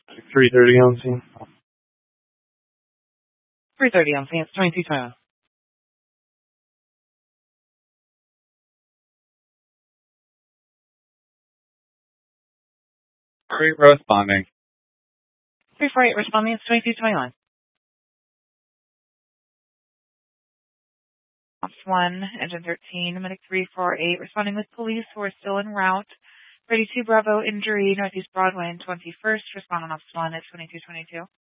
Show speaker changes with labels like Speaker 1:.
Speaker 1: 3:30 on scene.
Speaker 2: 3:30 on scene. It's 2221.
Speaker 3: Great responding.
Speaker 2: 348 responding. It's 2221. Ops 1, Engine 13, Medic 348, responding with police who are still en route. 32 Bravo, injury, Northeast Broadway and 21st. Respond on Ops 1 at 2222.